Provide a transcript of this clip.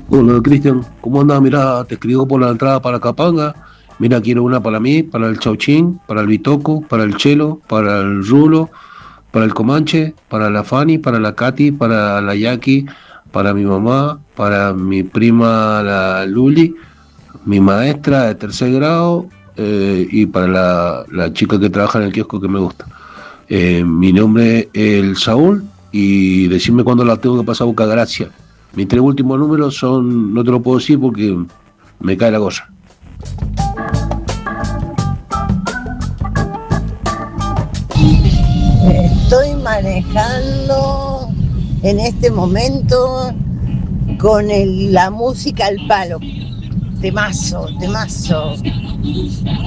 Hola Cristian, ¿cómo andás? Mira, te escribo por la entrada para Capanga. Mira, quiero una para mí, para el Chauchín, para el Bitoco, para el Chelo, para el Rulo, para el Comanche, para la Fanny, para la Katy, para la Jackie, para mi mamá, para mi prima la Luli, mi maestra de tercer grado y para la chica que trabaja en el kiosco que me gusta. Mi nombre es el Saúl y decime cuándo la tengo que pasar a Boca Gracia. Mis tres últimos números son, no te lo puedo decir porque me cae la cosa. Estoy manejando en este momento con la música al palo. Temazo, temazo.